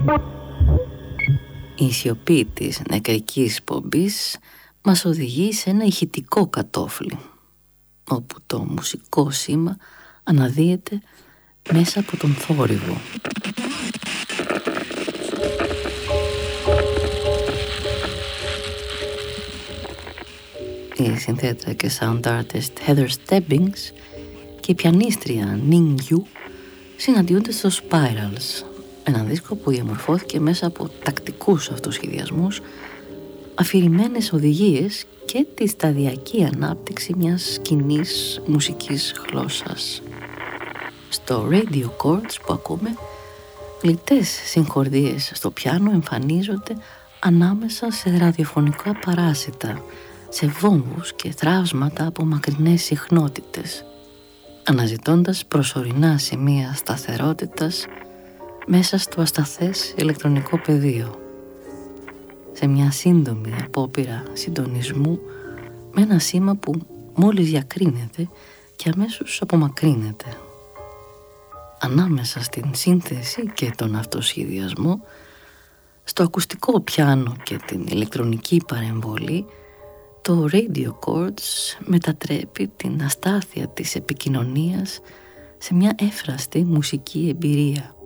Η σιωπή της νεκρικής πομπής μας οδηγεί σε ένα ηχητικό κατόφλι, όπου το μουσικό σήμα αναδύεται μέσα από τον θόρυβο. Η συνθέτρια και sound artist Heather Stebbings και η πιανίστρια Ning Yu συναντιούνται στο Spirals, ένα δίσκο που διαμορφώθηκε μέσα από τακτικούς αυτοσχεδιασμούς, αφηρημένες οδηγίες και τη σταδιακή ανάπτυξη μιας κοινής μουσικής γλώσσας. Στο Radio Chords που ακούμε, γλυκές συγχορδίες στο πιάνο εμφανίζονται ανάμεσα σε ραδιοφωνικά παράσιτα, σε βόμβους και θραύσματα από μακρινές συχνότητες, αναζητώντας προσωρινά σημεία σταθερότητας μέσα στο ασταθές ηλεκτρονικό πεδίο. Σε μια σύντομη απόπειρα συντονισμού με ένα σήμα που μόλις διακρίνεται και αμέσως απομακρύνεται. Ανάμεσα στην σύνθεση και τον αυτοσχεδιασμό, στο ακουστικό πιάνο και την ηλεκτρονική παρεμβολή, το Radio Chords μετατρέπει την αστάθεια της επικοινωνίας σε μια εύφραστη μουσική εμπειρία.